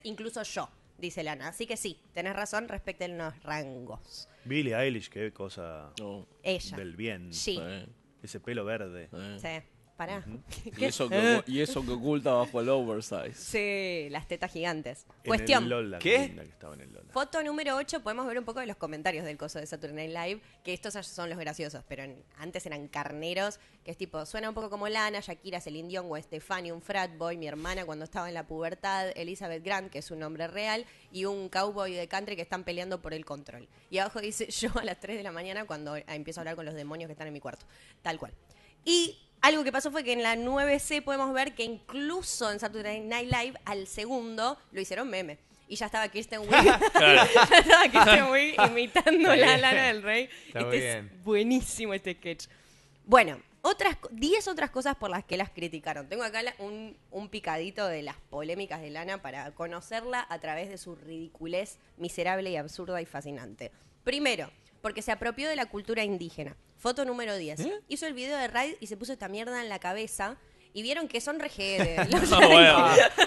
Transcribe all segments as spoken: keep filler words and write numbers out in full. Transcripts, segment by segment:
incluso yo, dice Lana. Así que sí, tenés razón, respecten los rangos. Billie Eilish, qué cosa No. Ella. del bien. Sí. Eh, Ese pelo verde. eh. Sí, pará. Y, eso que, y eso que oculta bajo el oversize. Sí, las tetas gigantes. En Cuestión. el Lola, ¿Qué? linda que estaba en el Lola. Foto número ocho, podemos ver un poco de los comentarios del coso de Saturday Night Live, que estos son los graciosos, pero en- antes eran carneros, que es tipo, suena un poco como Lana, Shakira, Celine Dion, o Stefani, un frat boy, mi hermana cuando estaba en la pubertad, Elizabeth Grant, que es un nombre real, y un cowboy de country que están peleando por el control. Y abajo dice, yo a las tres de la mañana cuando empiezo a hablar con los demonios que están en mi cuarto. Tal cual. Y algo que pasó fue que en la nueve ce podemos ver que incluso en Saturday Night Live, al segundo, lo hicieron meme. Y ya estaba Kristen Wiig. Claro. ya estaba Kristen Wiig imitando la Lana del Rey. Está Este muy es bien. buenísimo este sketch. Bueno, otras diez otras cosas por las que las criticaron. Tengo acá la- un, un picadito de las polémicas de Lana para conocerla a través de su ridiculez miserable y absurda y fascinante. Primero, porque se apropió de la cultura indígena. Foto número diez. ¿Eh? Hizo el video de Raid y se puso esta mierda en la cabeza. Y vieron que son rejedes. Los Ah, bueno.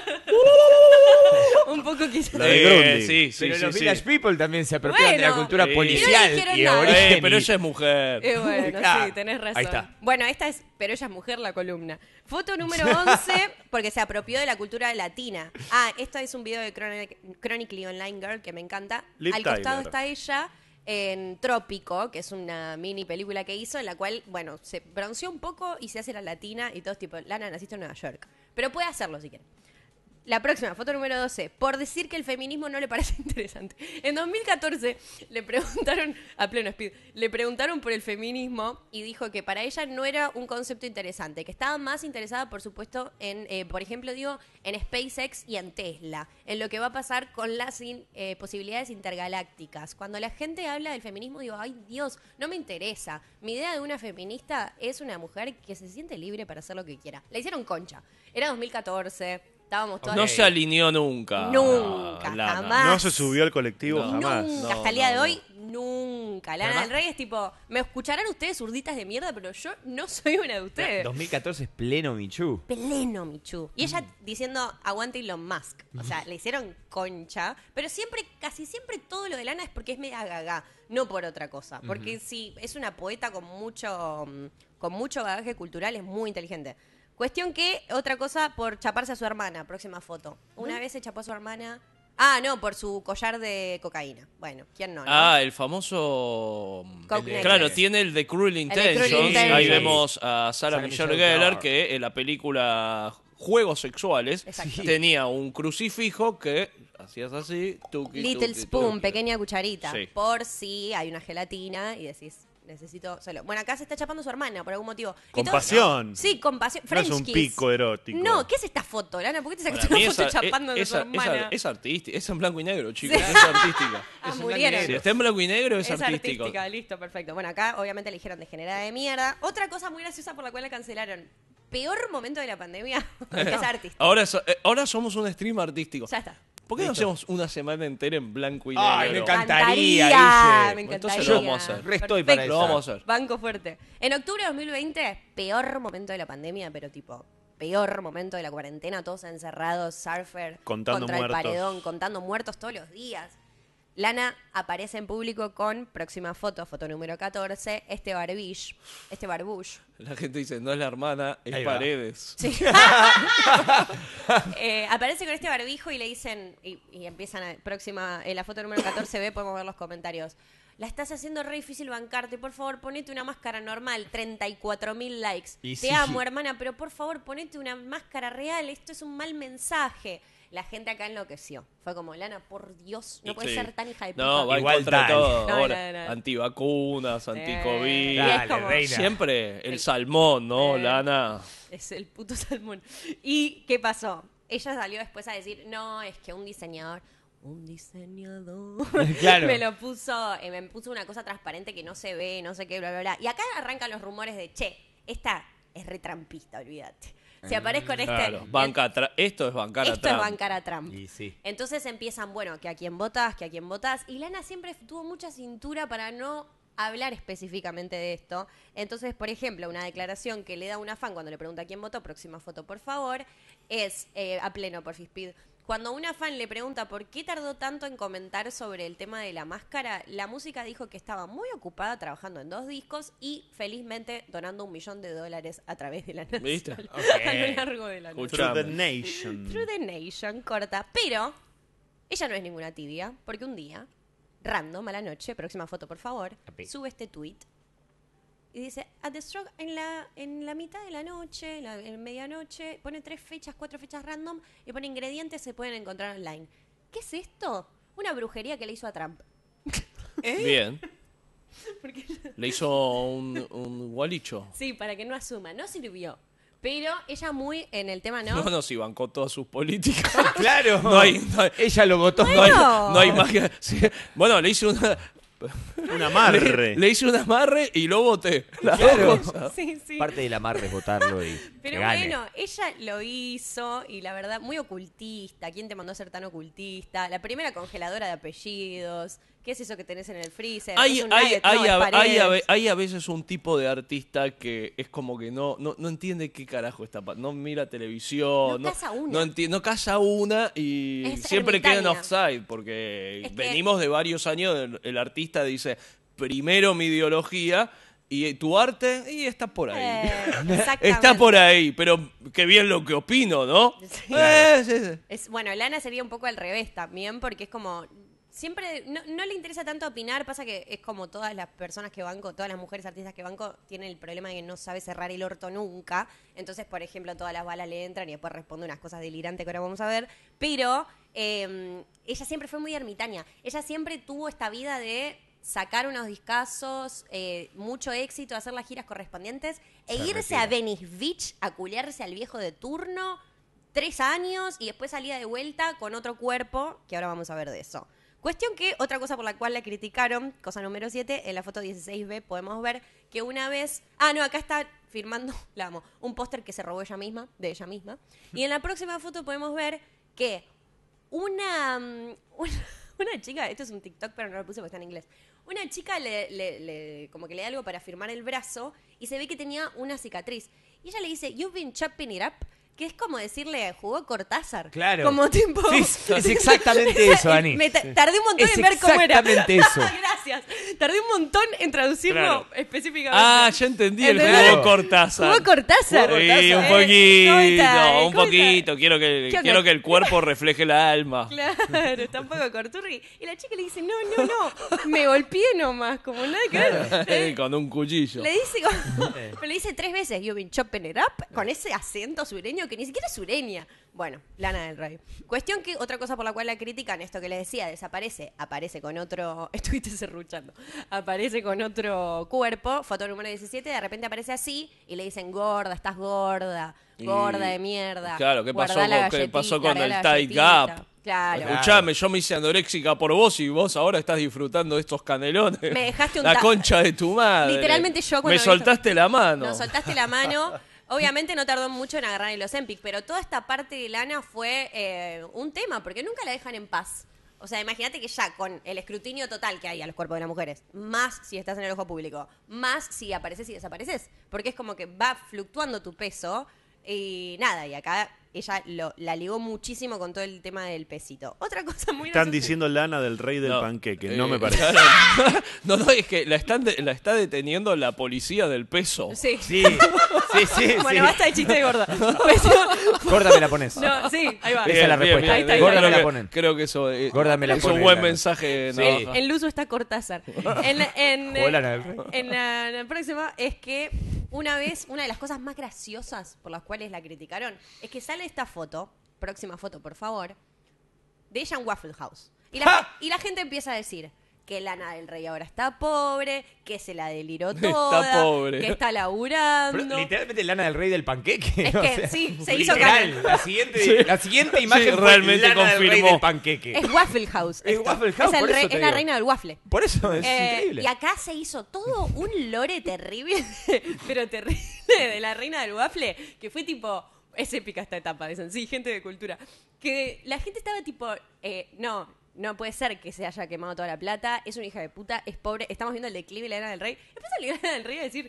un poco quizás. La de Eh, Grundy. sí, sí, Pero sí, los sí. Village People también se apropian de la Bueno. cultura Sí. policial Y no le y dijeron nada. origen. Eh, pero y- ella es mujer. Eh, bueno, Claro. sí, tenés razón. Ahí está. Bueno, esta es, pero ella es mujer, la columna. Foto número once, porque se apropió de la cultura latina. Ah, esto es un video de Chronic- Chronically Online Girl que me encanta. Liv Al costado Tyler. está ella en Trópico, que es una mini película que hizo, en la cual, bueno, se bronceó un poco y se hace la latina y todos tipo, Lana, naciste en Nueva York. Pero puede hacerlo si quiere. La próxima, foto número doce. Por decir que el feminismo no le parece interesante. En dos mil catorce le preguntaron, a pleno speed, le preguntaron por el feminismo y dijo que para ella no era un concepto interesante, que estaba más interesada, por supuesto, en, eh, por ejemplo, digo, en SpaceX y en Tesla, en lo que va a pasar con las in- eh, posibilidades intergalácticas. Cuando la gente habla del feminismo, digo, ay Dios, no me interesa. Mi idea de una feminista es una mujer que se siente libre para hacer lo que quiera. La hicieron concha. Era dos mil catorce. Estábamos todas... No se alineó nunca. Nunca, Lana. jamás. No se subió al colectivo No. jamás. Nunca, No, hasta el día no, de no. hoy, nunca. Lana Además- del Rey es tipo, me escucharán ustedes zurditas de mierda, pero yo no soy una de ustedes. dos mil catorce es pleno Michu. Pleno, Michu. Y ella diciendo, aguante Elon Musk. O sea, le hicieron concha. Pero siempre, casi siempre todo lo de Lana es porque es media gaga, no por otra cosa. Porque si es una poeta con mucho, mm, con mucho bagaje cultural, es muy inteligente. Cuestión que, otra cosa, por chaparse a su hermana. Próxima foto. Una vez se chapó a su hermana... Ah, no, por su collar de cocaína. Bueno, ¿quién no? no? Ah, el famoso. Coke el- claro, Necklace. tiene el de Cruel de Intentions. Cruel Ahí Intentions. vemos a Sarah Sarah Michelle Michelle Gellar Gellar. que en la película Juegos Sexuales Exacto. tenía un crucifijo que hacías así. Tuki, Little tuki, Spoon, tuki. pequeña cucharita. Sí. Por si hay una gelatina y decís, necesito solo. Bueno, acá se está chapando su hermana por algún motivo. Y Con todo- pasión. Sí, con pasión. No French es un kiss. pico erótico. No, ¿qué es esta foto, Lana? ¿Por qué te Para sacaste mí una foto esa- chapando es, de su esa- hermana? esa- es artística. Es en blanco y negro, chicos. Es artística. Ah, Es en murieron. blanco y Si está en blanco y negro, es, Es artístico. artística, listo, perfecto. Bueno, acá obviamente le dijeron degenerada de mierda. Otra cosa muy graciosa por la cual la cancelaron. Peor momento de la pandemia es artista. Ahora, so- eh, ahora somos un stream artístico. Ya está. ¿Por qué no hacemos una semana entera en blanco y negro? Ay, me encanta. Encantaría, Guille. me Entonces encantaría. lo vamos a hacer. Re estoy Perfecto. para Lo vamos a hacer. Banco fuerte. En octubre de dos mil veinte, peor momento de la pandemia, pero tipo, peor momento de la cuarentena, todos encerrados, surfer, Contando contra muertos. el paredón, contando muertos todos los días. Lana aparece en público con, próxima foto, foto número catorce, este barbish, este barbush. La gente dice, no es la hermana, es Ahí va. Paredes. Sí. Eh, aparece con este barbijo y le dicen, y, y empiezan, a, próxima, en la foto número catorce B podemos ver los comentarios. La estás haciendo re difícil bancarte, por favor ponete una máscara normal, treinta y cuatro mil likes. Y Te sí. amo, hermana, pero por favor ponete una máscara real, esto es un mal mensaje. La gente acá enloqueció. Fue como, Lana, por Dios, no puedes Sí. ser tan hija de puta. No, va en Igual contra de dale. todo. No, Ahora, no, no. antivacunas, anticovid. Y es Dale, como- reina. Siempre el salmón, ¿no, Eh. Lana? Es el puto salmón. ¿Y qué pasó? Ella salió después a decir, no, es que un diseñador, un diseñador, Claro. me lo puso, eh, me puso una cosa transparente que no se ve, no sé qué, bla, bla, bla. Y acá arrancan los rumores de, che, esta es retrampista, olvídate. Si aparezco en este... Claro, banca tra- esto es bancar a Esto es Trump. bancar a Trump. Y sí. Entonces empiezan, bueno, que a quién votás, que a quién votás. Y Lana siempre tuvo mucha cintura para no hablar específicamente de esto. Entonces, por ejemplo, una declaración que le da una fan cuando le pregunta a quién votó, próxima foto por favor, es eh, a pleno por Fispid. Cuando una fan le pregunta por qué tardó tanto en comentar sobre el tema de la máscara, la música dijo que estaba muy ocupada trabajando en dos discos y felizmente donando un millón de dólares a través de la nación. ¿Viste? A Ok. lo largo de la nación. Escuchame. Through the Nation. Through the Nation, corta. Pero ella no es ninguna tibia, porque un día, random a la noche, próxima foto por favor, Api. sube este tweet y dice, at the stroke, en la, en la mitad de la noche, en, la, en medianoche, pone tres fechas, cuatro fechas random y pone ingredientes se pueden encontrar online. ¿Qué es esto? Una brujería que le hizo a Trump. Bien. Le hizo un, un gualicho. Sí, para que no asuma. No sirvió. Pero ella muy en el tema, ¿no? No, no, si bancó todas sus políticas. Claro. No hay, no hay, Ella lo votó. no hay, Bueno. no hay magia. Sí. Bueno, le hice una... Un amarre. Le, le hice un amarre y lo voté. Las Claro. dos cosas. Sí, sí. Parte del amarre es votarlo y Pero que gane. bueno, ella lo hizo y la verdad, muy ocultista. ¿Quién te mandó a ser tan ocultista? La primera congeladora de apellidos. ¿Qué es eso que tenés en el freezer? Hay, ¿Es un hay, nugget? hay, No, es a, hay, paredes. a, ve- hay a veces un tipo de artista que es como que no, no, no entiende qué carajo está pa- no mira televisión, No caza una. no, enti- no caza una y Es siempre queda en ermitaña. offside porque Es que- venimos de varios años, el, el artista dice, primero mi ideología y tu arte y está por ahí. Eh, exactamente. Está por ahí, pero qué bien lo que opino, ¿no? Sí. Eh, sí, sí. Es, bueno, Lana sería un poco al revés también, porque es como. Siempre no, no le interesa tanto opinar, pasa que es como todas las personas que banco, todas las mujeres artistas que banco, tienen el problema de que no sabe cerrar el orto nunca. Entonces, por ejemplo, todas las balas le entran y después responde unas cosas delirantes que ahora vamos a ver. Pero eh, ella siempre fue muy ermitaña. Ella siempre tuvo esta vida de sacar unos discazos, eh, mucho éxito, hacer las giras correspondientes e Se irse retira. a Venice Beach a culiarse al viejo de turno tres años y después salía de vuelta con otro cuerpo, que ahora vamos a ver de eso. Cuestión que, otra cosa por la cual la criticaron, cosa número siete, en la foto dieciséis be podemos ver que una vez... Ah, no, acá está firmando, la amo, un póster que se robó ella misma, de ella misma. Y en la próxima foto podemos ver que una, mm, una, una chica, esto es un TikTok pero no lo puse porque está en inglés, una chica le, le- le- como que le da algo para firmar el brazo y se ve que tenía una cicatriz. Y ella le dice, you've been chopping it up, que es como decirle, jugó Cortázar. Claro. Como tipo... Sí, es exactamente eso, Ani. Me ta- tardé un montón Es en ver cómo era. exactamente eso. Gracias. Tardé un montón en traducirlo Claro. específicamente. Ah, ya entendí el ¿Entendés? juego Cortázar. Jugó Cortázar. Sí, un Eh, ¿cómo poquito, está? un ¿Cómo poquito. está? Quiero que, ¿Qué onda? quiero que el cuerpo refleje la alma. Claro, está un poco corturri. Y la chica le dice, no, no, no, me golpeé nomás, como nada que ver. Eh, Con un cuchillo. Le dice, como- pero le dice tres veces, you've been chopping it up, con ese acento sureño que ni siquiera es sureña. Bueno, Lana del Rey. Cuestión que, otra cosa por la cual la critican, esto que les decía, desaparece, aparece con otro, estuviste serruchando, aparece con otro cuerpo, foto número diecisiete, de repente aparece así y le dicen, gorda, estás gorda, Y- gorda de mierda. Claro, ¿qué pasó guardá la con- qué galletita, pasó con guardá el la tight galletita. gap? Claro. Escuchame, yo me hice anoréxica por vos y vos ahora estás disfrutando de estos canelones. Me dejaste un La ta- concha de tu madre. Literalmente yo cuando Me me soltaste la mano. Nos soltaste la mano. Obviamente no tardó mucho en agarrar el Ozempic, pero toda esta parte de Lana fue eh, un tema, porque nunca la dejan en paz. O sea, imagínate que ya con el escrutinio total que hay a los cuerpos de las mujeres, más si estás en el ojo público, más si apareces y desapareces, porque es como que va fluctuando tu peso y nada, y acá ella lo, la ligó muchísimo con todo el tema del pesito. Otra cosa muy Están graciosa- diciendo Lana del rey del No, panqueque. eh, No me parece. claro. No, no, es que la, están de- la está deteniendo la policía del peso. Sí. Sí, sí, sí. Bueno, sí. basta de chiste de gorda. Cuestión- Gorda me la pones. No, sí, ahí va. Esa es la respuesta. Ahí está, ahí Gorda está. me creo la que- ponen. Creo que eso eh, Gorda me la es un ponen, buen la- mensaje. Sí. navaja. En Luzu está Cortázar. En, la- en, Jugó Lana del Rey. en la, en la próxima es que una vez, una de las cosas más graciosas por las cuales la criticaron es que sale esta foto, próxima foto por favor, de ella en Waffle House. Y la, ¡Ja! y la gente empieza a decir que Lana del Rey ahora está pobre, que se la deliró Está toda, pobre. que está Pero, laburando. literalmente Lana del Rey del panqueque. Es o que sea, sí, se hizo literal, canon. la siguiente, Sí. la siguiente imagen Sí, fue realmente Lana del Rey confirmó. del panqueque. Es Waffle House. Es esto. Waffle House, Es, el por eso rey- te es la digo. reina del waffle. Por eso es Eh, increíble. y acá se hizo todo un lore terrible, pero terrible, de la reina del waffle, que fue tipo, es épica esta etapa, dicen, sí, gente de cultura, que la gente estaba tipo, eh, no, no puede ser que se haya quemado toda la plata, es una hija de puta, es pobre, estamos viendo el declive de la Lana del Rey. Empieza la Lana del Rey a decir,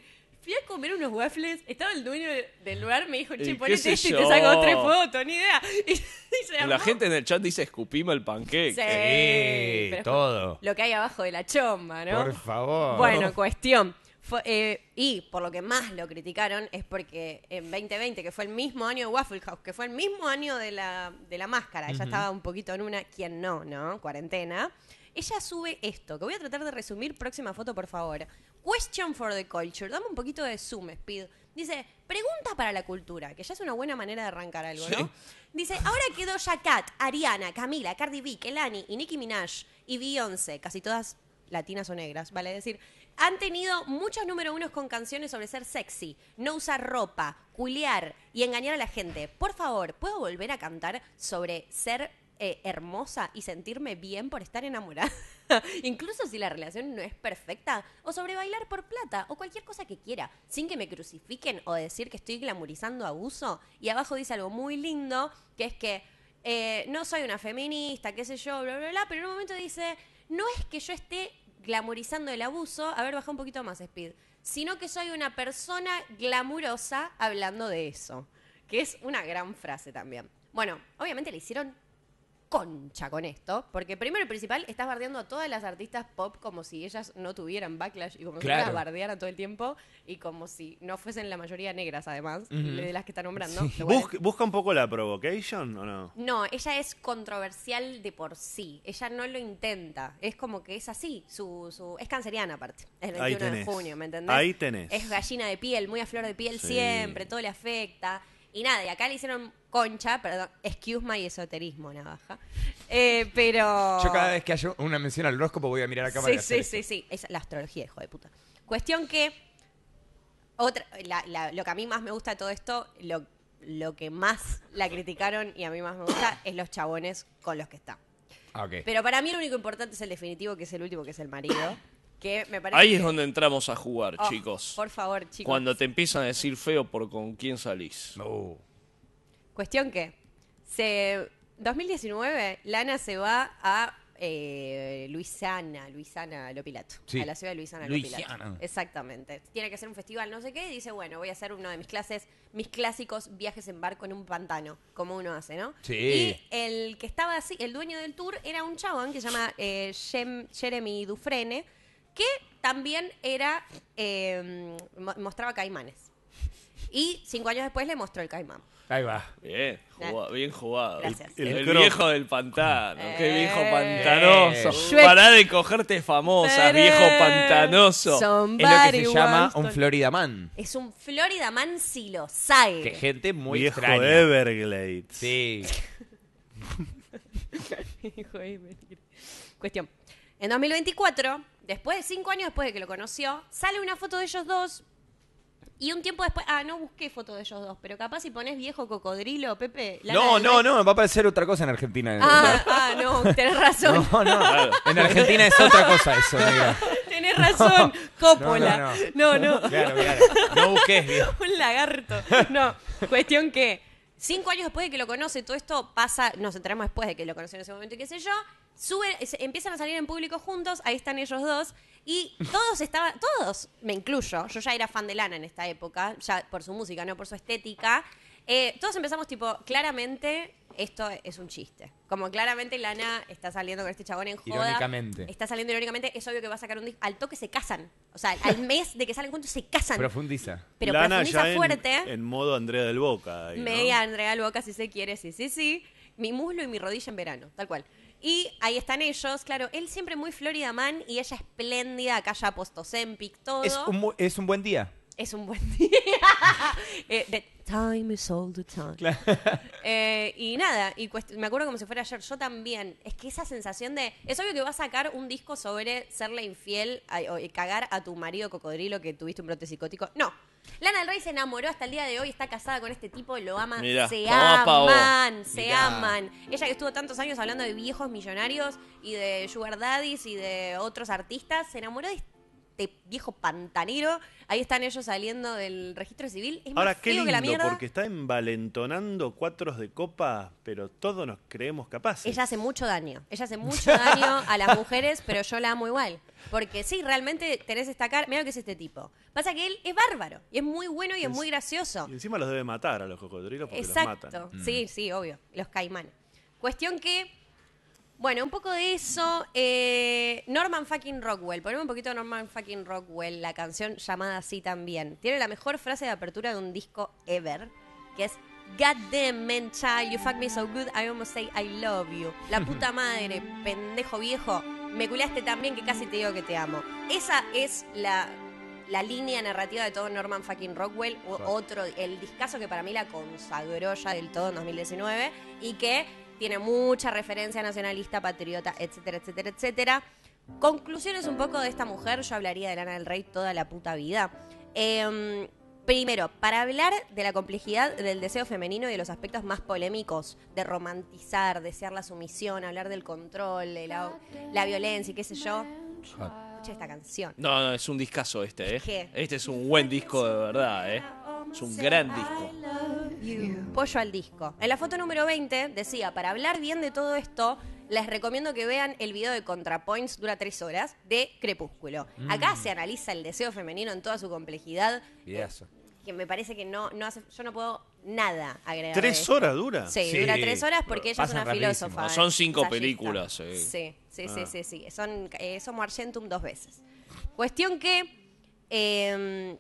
Fui a comer unos waffles, estaba el dueño de- del lugar, me dijo, ¿Y che, qué ponete sé este y te yo? saco tres fotos, ni idea. Y, y se armó. La gente en el chat dice escupime el panqueque. Sí, Eh, pero es todo. lo que hay abajo de la chomba, ¿no? Por favor. Bueno, cuestión. Fue, eh, y por lo que más lo criticaron es porque en veinte veinte, que fue el mismo año de Waffle House, que fue el mismo año de la, de la máscara, ella estaba un poquito en una, ¿quién no, no? Cuarentena. Ella sube esto, que voy a tratar de resumir. Próxima foto, por favor. Question for the culture. Dame un poquito de zoom, Speed. Dice, pregunta para la cultura, que ya es una buena manera de arrancar algo, ¿no? Sí. Dice, ahora que Doja Cat, Ariana, Camila, Cardi B, Kelani y Nicki Minaj y Beyoncé, casi todas latinas o negras, vale decir, han tenido muchos número unos con canciones sobre ser sexy, no usar ropa, culiar y engañar a la gente. Por favor, ¿puedo volver a cantar sobre ser eh, hermosa y sentirme bien por estar enamorada? Incluso si la relación no es perfecta. O sobre bailar por plata o cualquier cosa que quiera, sin que me crucifiquen o decir que estoy glamorizando abuso. Y abajo dice algo muy lindo, que es que eh, no soy una feminista, qué sé yo, bla, bla, bla, pero en un momento dice, no es que yo esté glamorizando el abuso, a ver, baja un poquito más, Speed, sino que soy una persona glamurosa hablando de eso, que es una gran frase también. Bueno, obviamente le hicieron concha con esto, porque primero y principal estás bardeando a todas las artistas pop como si ellas no tuvieran backlash y como si Claro. ellas bardearan todo el tiempo y como si no fuesen la mayoría negras además, Ujú. de las que está nombrando. lo cual es- Bus- ¿Busca un poco la provocation o no? no, ella es controversial de por sí. Ella no lo intenta. Es como que es así. Su, su, es canceriana aparte. Es el Ahí veintiuno de tenés. junio, ¿me entendés? Ahí tenés. Es gallina de piel, muy a flor de piel Sí. siempre, todo le afecta. Y nada, y acá le hicieron concha, perdón, excuse my esoterismo, navaja. Eh, pero... Yo cada vez que haya una mención al horóscopo voy a mirar a cámara. y Sí, hacer sí, esto. sí, sí. Es la astrología, hijo de puta. Cuestión que... Otra, la- la- lo que a mí más me gusta de todo esto, lo, lo que más la criticaron y a mí más me gusta, es los chabones con los que está. Ah, ok. Pero para mí lo único importante es el definitivo, que es el último, que es el marido. Que me parece Ahí que- es donde entramos a jugar, Oh, chicos. Por favor, chicos. Cuando te empiezan a decir feo por con quién salís. No. Cuestión que, se, dos mil diecinueve, Lana se va a eh, Luisiana, Luisiana Lopilato. Sí. A la ciudad de Luisiana Luisiana. Lopilato. Exactamente. Tiene que ser un festival, no sé qué, y dice, bueno, voy a hacer uno de mis clases, mis clásicos viajes en barco en un pantano, como uno hace, ¿no? Sí. Y el que estaba así, el dueño del tour, era un chabón que se llama eh, Jem- Jeremy Dufresne, que también era, eh, mo- mostraba caimanes. Y cinco años después le mostró el caimán. Ahí va. Bien, jugado, bien jugado. Gracias. El, El el croc. viejo del pantano. Qué Eh. viejo pantanoso. Shrek. Pará de cogerte famosa, viejo pantanoso. Es lo Somebody que se llama wants un to- Florida Man. Es un Florida Man si lo sabe. Que gente muy Viejo extraña. Everglades. Sí. Hijo de Everglades. Cuestión. En dos mil veinticuatro, después de cinco años después de que lo conoció, sale una foto de ellos dos. Y un tiempo después, ah, no busqué foto de ellos dos, pero capaz si pones viejo cocodrilo, Pepe. Lana No, del no, Rey. no, va a aparecer otra cosa en Argentina. Ah, ah, no, tenés razón. No, no. Claro. En Argentina es otra cosa eso, negra. Tenés razón, Coppola. No, No, no. Claro, claro. No busques, viejo. Un lagarto. No, cuestión que cinco años después de que lo conoce, todo esto pasa, nos enteramos después de que lo conoció en ese momento y qué sé yo, suben, se- empiezan a salir en público juntos, ahí están ellos dos, y todos estaban, todos, me incluyo, yo ya era fan de Lana en esta época, ya por su música, no por su estética, eh, todos empezamos tipo, claramente esto es un chiste. Como claramente Lana está saliendo con este chabón en joda. Irónicamente. Está saliendo irónicamente, es obvio que va a sacar un disco. Al toque se casan. O sea, al mes de que salen juntos se casan. Profundiza. Pero Lana profundiza ya en- fuerte. En, modo Andrea del Boca. ahí, ¿no? Media Andrea Boca, si se quiere, sí, sí, sí. Mi muslo y mi rodilla en verano, tal cual. Y ahí están ellos, claro, él siempre muy Florida Man y ella espléndida, acá ya post-Ozempic, todo. Es un, bu- es un buen día. Es un buen día. Eh, the time is all the time. Eh, y nada, y cuest- me acuerdo como si fuera ayer, yo también. Es que esa sensación de... Es obvio que va a sacar un disco sobre serle infiel a- o eh, cagar a tu marido cocodrilo que tuviste un brote psicótico. No. Lana del Rey se enamoró hasta el día de hoy, está casada con este tipo, lo ama, Mirá, se mamá pavo. aman, se Mirá. aman. Ella que estuvo tantos años hablando de viejos millonarios y de sugar daddies y de otros artistas, se enamoró de de viejo pantanero. Ahí están ellos saliendo del registro civil. Es Ahora, más qué feo que la lindo, mierda. porque está envalentonando cuatros de copa, pero todos nos creemos capaces. Ella hace mucho daño. Ella hace mucho daño a las mujeres, pero yo la amo igual. Porque sí, realmente tenés esta cara. Mira lo que es este tipo. Pasa que él es bárbaro. Y es muy bueno y es muy gracioso. Y encima los debe matar a los cocodrilos porque Exacto. los matan. Sí, sí, obvio. Los caimanes. Cuestión que, bueno, un poco de eso. eh, Norman fucking Rockwell. Poneme un poquito de Norman fucking Rockwell, la canción llamada así también. Tiene la mejor frase de apertura de un disco ever, que es God damn man child, you fuck me so good, I almost say I love you. La puta madre, pendejo viejo, me culaste tan bien que casi te digo que te amo. Esa es la... la línea narrativa de todo Norman fucking Rockwell, o otro, el discazo que para mí la consagró ya del todo en dos mil diecinueve y que tiene mucha referencia nacionalista, patriota, etcétera, etcétera, etcétera. Conclusiones un poco de esta mujer, yo hablaría de Lana del Rey toda la puta vida. Eh, primero, para hablar de la complejidad del deseo femenino y de los aspectos más polémicos, de romantizar, desear la sumisión, hablar del control, de la, la violencia y qué sé yo, escucha esta canción. No, no, es un discazo este, ¿eh? ¿Qué? Este es un buen disco de verdad, ¿eh? Es un gran disco. Pollo al disco. En la foto número veinte decía, para hablar bien de todo esto, les recomiendo que vean el video de ContraPoints, dura tres horas, de Crepúsculo. Mm. Acá se analiza el deseo femenino en toda su complejidad. Videazo. Que me parece que no, no hace, yo no puedo nada agregar. ¿Tres horas dura? Sí, Sí. dura tres horas porque ella es Pasan una rapidísimo. filósofa. No, son cinco ensayista. películas, eh. Sí, sí, sí, Ah. sí, sí. Son, eh, somos Argentum dos veces. Cuestión que... eh,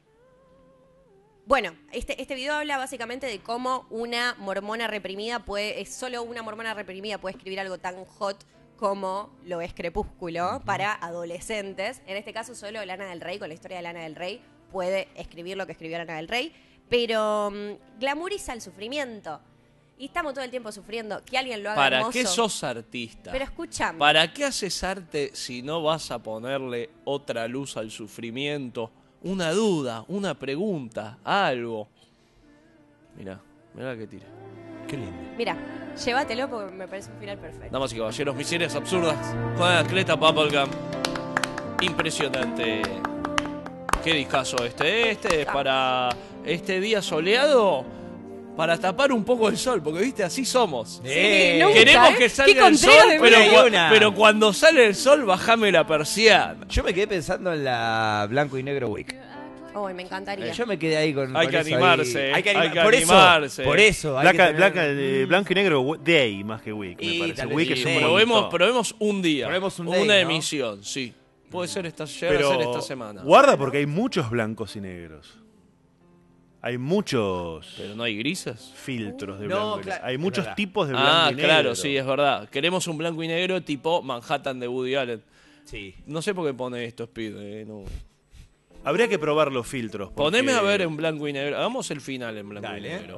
bueno, este, este video habla básicamente de cómo una mormona reprimida puede... Es solo una mormona reprimida puede escribir algo tan hot como lo es Crepúsculo para adolescentes. En este caso solo Lana del Rey, con la historia de Lana del Rey, puede escribir lo que escribió Lana del Rey, pero um, glamuriza el sufrimiento. Y estamos todo el tiempo sufriendo. Que alguien lo haga ¿Para hermoso. qué sos artista? Pero escúchame. ¿Para qué haces arte si no vas a ponerle otra luz al sufrimiento? Una duda, una pregunta, algo. Mirá, mirá que tira. Qué lindo. Mira, llévatelo porque me parece un final perfecto. Damas y caballeros, miserias absurdas con Atleta Bubblegum. Impresionante. Qué discazo este. Este es para este día soleado, para tapar un poco el sol, porque viste, así somos. Sí, nunca, Queremos ¿eh? que Qué salga el contrario sol, de pero, mí. cua- Hay una. pero cuando sale el sol, bajame la persiana. Yo me quedé pensando en la Blanco y Negro Week. Uy, me encantaría. Yo me quedé ahí con. Hay con que eso animarse, ahí. Hay que, hay anima- que por animarse. Eso, por eso. hay Blanca, que tener- Blanca, eh, blanco y negro Day más que Week, me Y parece. tal vez Week sí, es sí. un Probemos, montón. probemos un día. Probemos un day, una ¿no? emisión, sí. Puede ser esta, llegar Pero a ser esta semana. guarda porque hay muchos blancos y negros. Hay muchos Pero no hay grises. filtros de No, blanco y claro, negro. Hay es muchos verdad. tipos de blanco Ah, y negro. claro, sí, es verdad. Queremos un blanco y negro tipo Manhattan de Woody Allen. Sí. No sé por qué pone esto, Speed. eh, no. Habría que probar los filtros. porque- Poneme a ver en blanco y negro. Hagamos el final en blanco Dale, y eh. negro.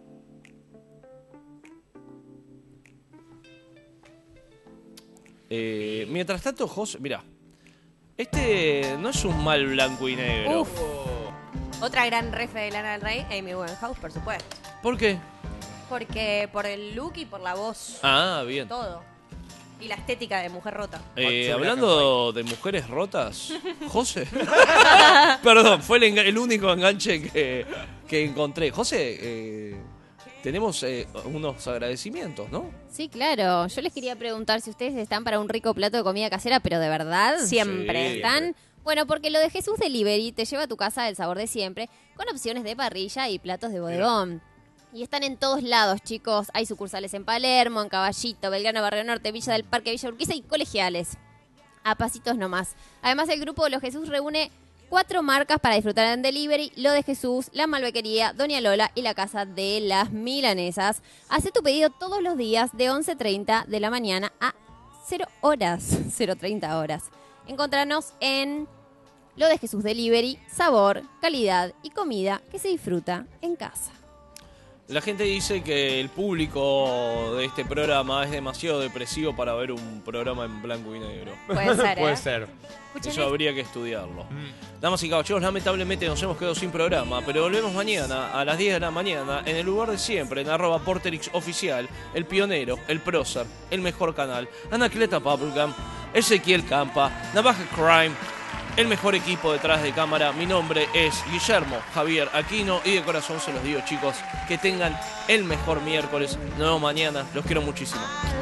Eh, mientras tanto, José, mira, este no es un mal blanco y negro. Uf. Otra gran refe de Lana del Rey, Amy Winehouse, por supuesto. ¿Por qué? Porque por el look y por la voz, Ah, bien. todo. Y la estética de mujer rota. Eh, Ocho hablando de mujeres rotas, José. Perdón, fue el, enga- el único enganche que, que encontré. José, eh, tenemos eh, unos agradecimientos, ¿no? Sí, claro. Yo les quería preguntar si ustedes están para un rico plato de comida casera, pero de verdad. Siempre. Sí. ¿Están? Bueno, porque lo de Jesús Delivery te lleva a tu casa el sabor de siempre, con opciones de parrilla y platos de bodegón. Y están en todos lados, chicos. Hay sucursales en Palermo, en Caballito, Belgrano, Barrio Norte, Villa del Parque, Villa Urquiza y colegiales. A pasitos nomás. Además, el grupo Lo Jesús reúne cuatro marcas para disfrutar en delivery: Lo de Jesús, La Malbequería, Doña Lola y la Casa de las Milanesas. Hacé tu pedido todos los días de once treinta de la mañana a cero horas, cero treinta horas. Encontranos en Lo de Jesús Delivery, sabor, calidad y comida que se disfruta en casa. La gente dice que el público de este programa es demasiado depresivo para ver un programa en blanco y negro. Puede ser, ¿eh? Puede ser. Escuchen Eso esto. habría que estudiarlo. Damas y caballeros, lamentablemente nos hemos quedado sin programa, pero volvemos mañana a las diez de la mañana en el lugar de siempre, en arroba Porterix Oficial, el pionero, el prócer, el mejor canal, Anacleta Bubblegum, Ezequiel Campa, Navaja Crime, el mejor equipo detrás de cámara. Mi nombre es Guillermo Javier Aquino y de corazón se los digo, chicos, que tengan el mejor miércoles. Nos vemos mañana. Los quiero muchísimo.